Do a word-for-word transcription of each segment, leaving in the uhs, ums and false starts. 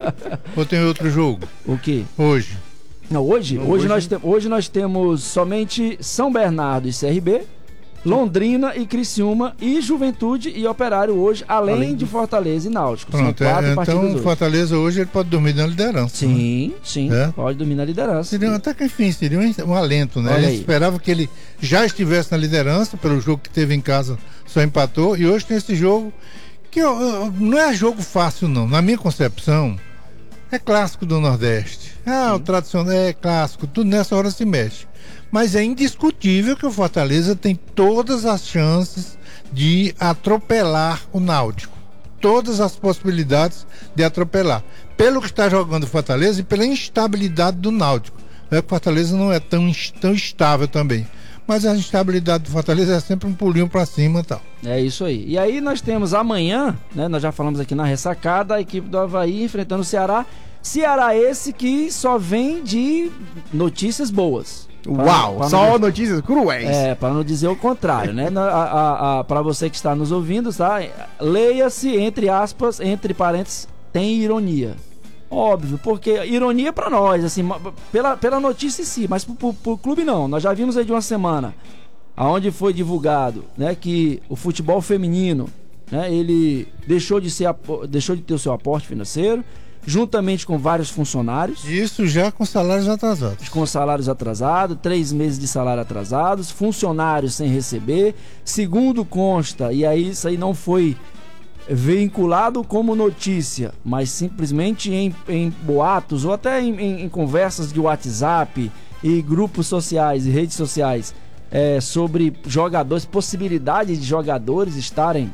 Ou tem outro jogo? O quê? Hoje. Não, hoje, Não, hoje, hoje... Nós te, hoje nós temos somente São Bernardo e C R B, Londrina e Criciúma e Juventude e Operário hoje, além, além de Fortaleza e Náutico. Pronto, São quatro é, partidas então hoje. Fortaleza hoje ele pode dormir na liderança. Sim, né? sim, é? pode dormir na liderança. Seria, até que enfim, seria um, um alento, né? Olha A gente aí. esperava que ele já estivesse na liderança pelo jogo que teve em casa, só empatou, e hoje tem esse jogo que eu, eu, não é jogo fácil não, na minha concepção é clássico do Nordeste. Ah, sim. O tradicional é clássico, tudo nessa hora se mexe. Mas é indiscutível que o Fortaleza tem todas as chances de atropelar o Náutico. Todas as possibilidades de atropelar. Pelo que está jogando o Fortaleza e pela instabilidade do Náutico. É que o Fortaleza não é tão, tão estável também. Mas a instabilidade do Fortaleza é sempre um pulinho para cima e tal. É isso aí. E aí nós temos amanhã, né? Nós já falamos aqui na ressacada, a equipe do Avaí enfrentando o Ceará. Ceará esse que só vem de notícias boas. Uau, pra, pra só não, notícias cruéis. É, para não dizer o contrário, né? Para você que está nos ouvindo, tá? Leia-se, entre aspas, entre parênteses, tem ironia. Óbvio, porque ironia para nós, assim, pela, pela notícia em si, mas pro, pro clube não. Nós já vimos aí de uma semana, aonde foi divulgado, né, que o futebol feminino, né, ele deixou de, ser, deixou de ter o seu aporte financeiro, juntamente com vários funcionários. Isso já com salários atrasados. Com salários atrasados, três meses de salário atrasados, funcionários sem receber. Segundo consta, e aí isso aí não foi vinculado como notícia, mas simplesmente em, em boatos ou até em, em, em conversas de WhatsApp e grupos sociais e redes sociais é, sobre jogadores, possibilidade de jogadores estarem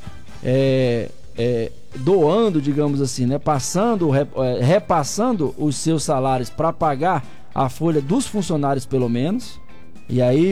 é, é, doando, digamos assim, né, passando, repassando os seus salários para pagar a folha dos funcionários pelo menos, e aí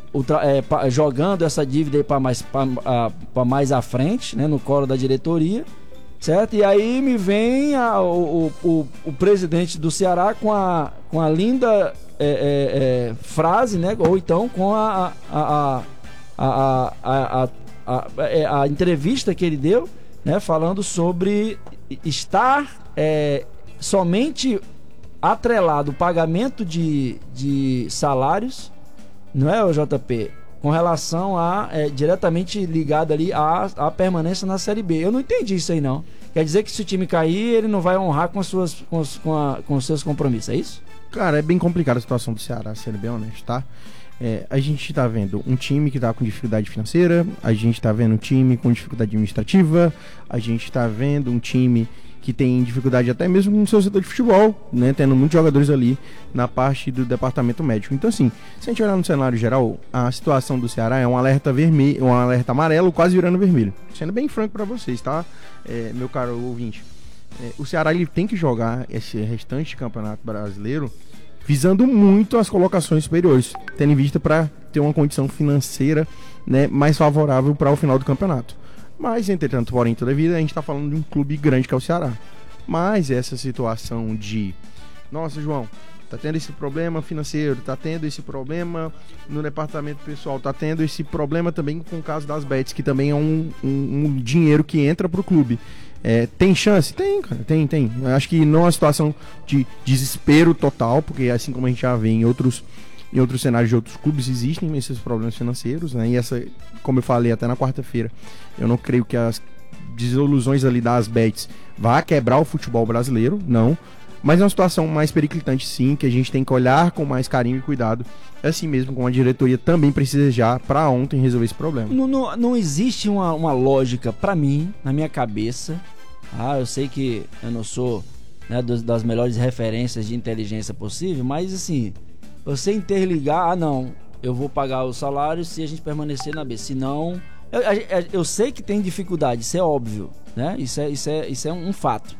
é, jogando essa dívida para mais, para mais à frente, né, no colo da diretoria, certo? E aí me vem a, o, o, o presidente do Ceará com a, com a linda é, é, é, frase, né, ou então com a, a, a, a, a, a, a, a entrevista que ele deu, né, falando sobre estar é, somente atrelado o pagamento de, de salários, não é, o J P, com relação a é, diretamente ligado ali à, à permanência na Série B. Eu não entendi isso aí não. Quer dizer que se o time cair, ele não vai honrar com, as suas, com, os, com, a, com os seus compromissos, é isso? Cara, é bem complicada a situação do Ceará, sendo bem honesto, tá? É, a gente tá vendo um time que tá com dificuldade financeira, a gente tá vendo um time com dificuldade administrativa, a gente tá vendo um time que tem dificuldade até mesmo no seu setor de futebol, né, tendo muitos jogadores ali na parte do departamento médico. Então, assim, se a gente olhar no cenário geral, a situação do Ceará é um alerta vermelho, um alerta amarelo quase virando vermelho. Sendo bem franco para vocês, tá, é, meu caro ouvinte? É, o Ceará ele tem que jogar esse restante de campeonato brasileiro visando muito as colocações superiores, tendo em vista para ter uma condição financeira, né, mais favorável para o final do campeonato. Mas, entretanto, porém, todavia, a gente está falando de um clube grande que é o Ceará. Mas essa situação de, nossa, João, tá tendo esse problema financeiro, tá tendo esse problema no departamento pessoal, tá tendo esse problema também com o caso das bets, que também é um, um, um dinheiro que entra pro clube. É, tem chance? Tem, cara, tem, tem. Eu acho que não é uma situação de desespero total, porque assim como a gente já vê em outros, em outros cenários de outros clubes, existem esses problemas financeiros, né? E essa, como eu falei até na quarta-feira, eu não creio que as desilusões ali das bets vá quebrar o futebol brasileiro, não. Mas é uma situação mais periclitante, sim, que a gente tem que olhar com mais carinho e cuidado. Assim mesmo como a diretoria também precisa já, para ontem, resolver esse problema. Não, não, não existe uma, uma lógica, para mim, na minha cabeça. Ah, eu sei que eu não sou, né, dos, das melhores referências de inteligência possível, mas assim, você interligar, ah não, eu vou pagar o salário se a gente permanecer na B. Se não, eu, eu, eu sei que tem dificuldade, isso é óbvio, né? Isso é, isso é, isso é um, um fato.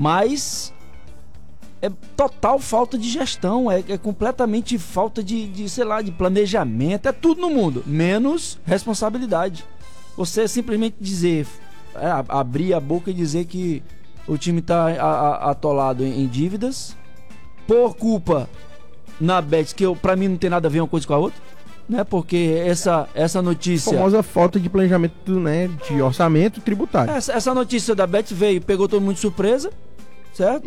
Mas é total falta de gestão, é, é completamente falta de, de, sei lá, de planejamento, é tudo no mundo, menos responsabilidade. Você simplesmente dizer, é, abrir a boca e dizer que o time está atolado em, em dívidas, por culpa na Bet, que eu, pra mim não tem nada a ver uma coisa com a outra, né? Porque essa, essa notícia... A famosa falta de planejamento, né, de orçamento tributário. Essa, essa notícia da Bet veio, pegou todo mundo de surpresa, certo?